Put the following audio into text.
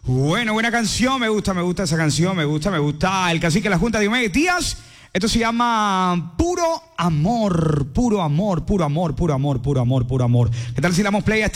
Bueno, buena canción, me gusta esa canción, me gusta el cacique de la Junta Diomedes Díaz. Esto se llama Puro Amor, puro amor, puro amor, puro amor, puro amor, puro amor. ¿Qué tal si damos play a esta